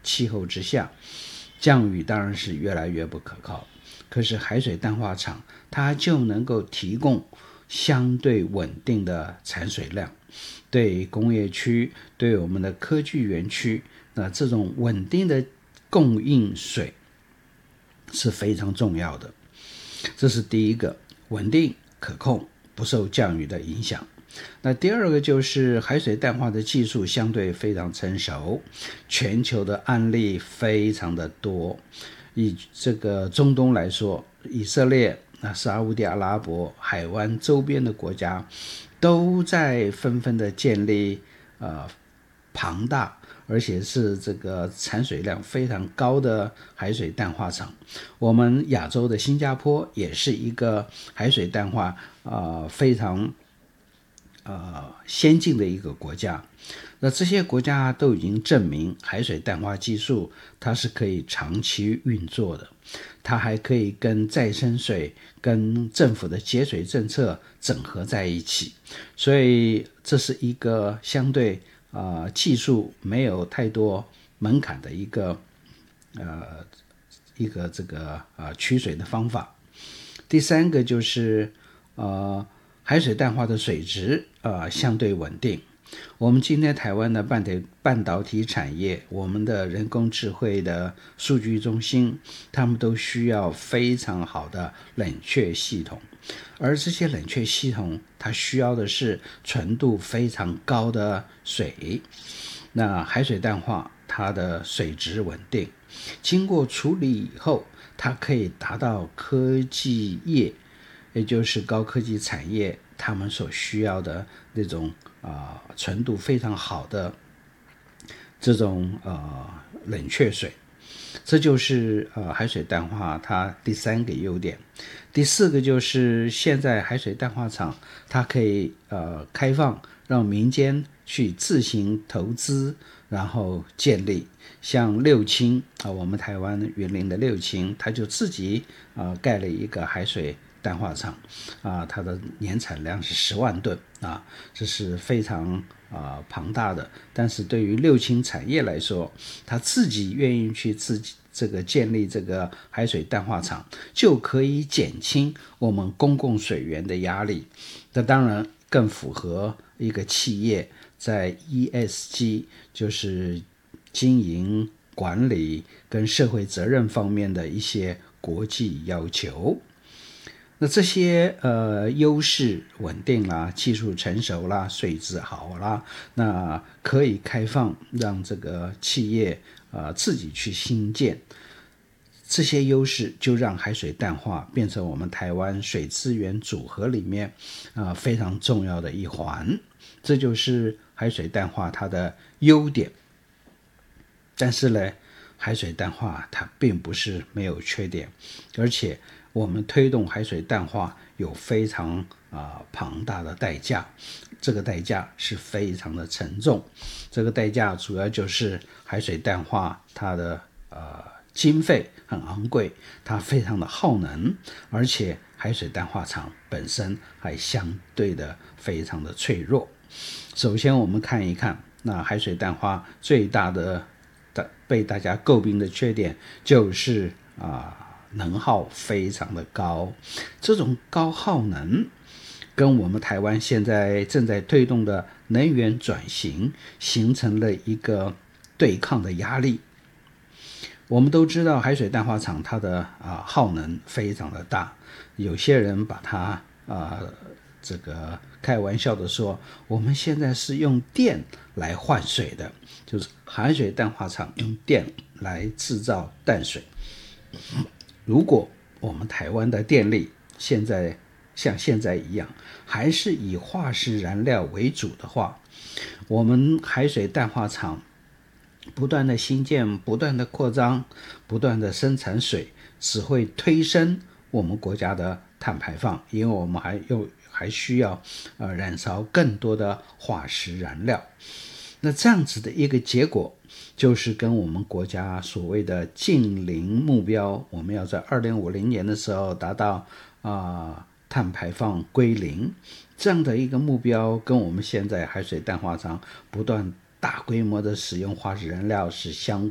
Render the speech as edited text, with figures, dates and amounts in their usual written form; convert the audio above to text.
气候之下，降雨当然是越来越不可靠。可是海水淡化厂它就能够提供相对稳定的产水量，对工业区，对我们的科技园区，那这种稳定的供应水是非常重要的。这是第一个，稳定可控，不受降雨的影响。那第二个就是海水淡化的技术相对非常成熟，全球的案例非常的多。以这个中东来说，以色列、沙烏地阿拉伯、海湾周边的国家都在纷纷的建立庞大而且是这个产水量非常高的海水淡化厂。我们亚洲的新加坡也是一个海水淡化非常先进的一个国家。那这些国家都已经证明海水淡化技术它是可以长期运作的，它还可以跟再生水跟政府的节水政策整合在一起，所以这是一个相对技术没有太多门槛的一个这个取水的方法。第三个就是海水淡化的水质相对稳定。我们今天台湾的半导体产业，我们的人工智慧的数据中心，他们都需要非常好的冷却系统，而这些冷却系统它需要的是纯度非常高的水。那海水淡化它的水质稳定，经过处理以后，它可以达到科技业，也就是高科技产业他们所需要的那种纯度非常好的这种冷却水。这就是海水淡化它第三个优点。第四个就是现在海水淡化厂它可以开放让民间去自行投资，然后建立。像六轻我们台湾云林的六轻，它就自己盖了一个海水淡化厂它的年产量是10万吨这是非常庞大的。但是对于六轻产业来说，他自己愿意去建立这个海水淡化厂，就可以减轻我们公共水源的压力。这当然更符合一个企业在 ESG， 就是经营管理跟社会责任方面的一些国际要求。那这些优势稳定啦，技术成熟啦，水质好啦，那可以开放让这个企业自己去新建。这些优势就让海水淡化变成我们台湾水资源组合里面非常重要的一环。这就是海水淡化它的优点。但是呢，海水淡化它并不是没有缺点，而且我们推动海水淡化有非常庞大的代价，这个代价是非常的沉重。这个代价主要就是海水淡化它的经费很昂贵，它非常的耗能，而且海水淡化厂本身还相对的非常的脆弱。首先我们看一看，那海水淡化最大的被大家诟病的缺点就是能耗非常的高。这种高耗能跟我们台湾现在正在推动的能源转型形成了一个对抗的压力。我们都知道海水淡化厂它的耗能非常的大，有些人把它这个开玩笑的说，我们现在是用电来换水的，就是海水淡化厂用电来制造淡水。如果我们台湾的电力像现在一样还是以化石燃料为主的话，我们海水淡化厂不断的新建，不断的扩张，不断的生产水，只会推升我们国家的碳排放，因为我们还需要燃烧更多的化石燃料。那这样子的一个结果，就是跟我们国家所谓的净零目标，我们要在2050年的时候达到碳排放归零，这样的一个目标，跟我们现在海水淡化厂不断大规模的使用化石燃料是相